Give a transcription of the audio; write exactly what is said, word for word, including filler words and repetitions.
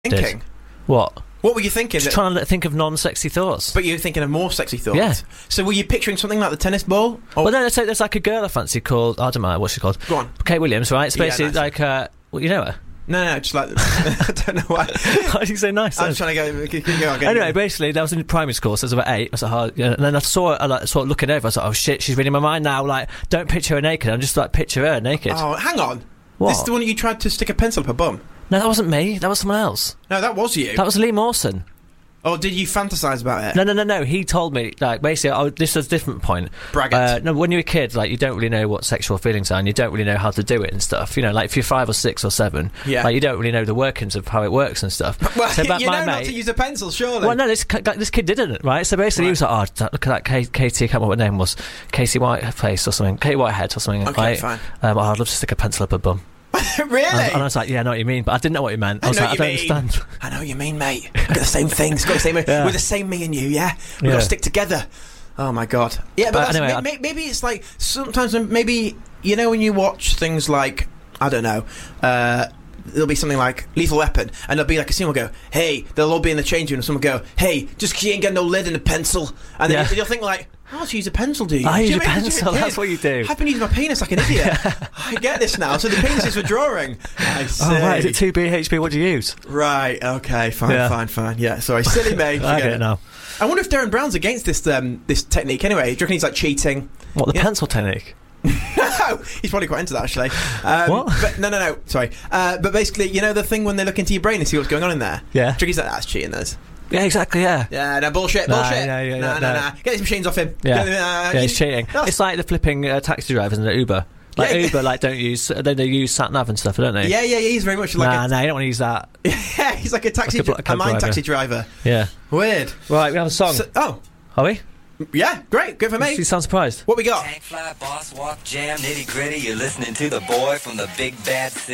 Thinking? What? What were you thinking? Just that, trying to think of non-sexy thoughts. but you were thinking of more sexy thoughts. Yeah. So were you picturing something like the tennis ball? Or Well, no, there's, there's like a girl I fancy called, I don't know what she's called. Go on. Kate Williams, right? It's Yeah, basically nice. like, uh, well, you know her? No, no, just like I don't know why. Why did you say nice? I was trying to go. Keep going. Go, Anyway, go. basically, that was in primary school, so I was about eight. I was like, oh, yeah. And then I saw her, like, sort of looking over. I was like, oh shit, she's reading my mind now. Like, don't picture her naked. I'm just like, picture her naked. Oh, hang on. What? This is the one you tried to stick a pencil up her bum. No, that wasn't me. That was someone else. No, that was you. That was Lee Mawson. Or did you fantasise about it? No, no, no, no. He told me, like, basically, oh, this is a different point. Braggart. Uh, no, when you're a kid, like, you don't really know what sexual feelings are, and you don't really know how to do it and stuff. You know, like, if you're five or six or seven, Yeah. like, you don't really know the workings of how it works and stuff. Well, So, but you my know not mate- to use a pencil, surely. Well, no, this ki- this kid didn't, right? So basically, he was like, "Oh, look at that, K- Katie. I can't remember what her name was, Casey Whiteface or something, Katie Whitehead or something." Okay, right? fine. Um, oh, I'd love to stick a pencil up her bum. Really? And, and I was like, "Yeah, I know what you mean," but I didn't know what you meant. I, I was know like, what "I you don't mean. understand." I know what you mean, mate. We've got the same things. Got the same. Yeah. We're the same, me and you. Yeah. We've Yeah. got to stick together. Oh my god. Yeah, but Uh, that's, anyway, may- I- may- maybe it's like sometimes when- maybe you know when you watch things like I don't know. Uh, There'll be something like Lethal Weapon, and there'll be like a scene will go, "Hey," they'll all be in the change room, and someone will go, "Hey, just 'cause you ain't got no lead in a pencil," and then Yeah. you'll think like, "Oh, to use a pencil, do you?" I Do use you a know what I mean? pencil, Yeah. that's what you do. I've been using my penis like an idiot. I get this now. So the penis is for drawing. I see. Oh, right, is it two B H P? What do you use? Right, okay, fine, Yeah. fine, fine. Yeah, sorry, silly me. I Forget get it now. I wonder if Darren Brown's against this um, this technique anyway. Do you reckon he's like cheating? What, the Yeah. pencil technique? No, he's probably quite into that actually. Um, What? But no, no, no. Sorry. Uh, but basically, you know the thing when they look into your brain and see what's going on in there. Yeah. Tricky's like that's cheating. Those. Yeah, exactly, yeah. Yeah, no bullshit, Nah, bullshit. no, yeah, nah, no, nah, no. nah. Get these machines off him. Yeah, Get, uh, yeah, you- it's cheating. That's- It's like the flipping uh, taxi drivers in the Uber. Like Yeah. Uber, like don't use. They, they use sat nav and stuff, don't they? Yeah, yeah, yeah. He's very much like Nah, a, nah, you don't want to use that. yeah, he's like a taxi, Like a bl- dri- cab a mine driver. taxi driver. Yeah. Weird. Right, we have a song. So, oh, Are we? yeah, great, good for me. You sound surprised. What we got? Tank fly, boss walk, jam, nitty gritty. You're listening to the boy from the big bad city.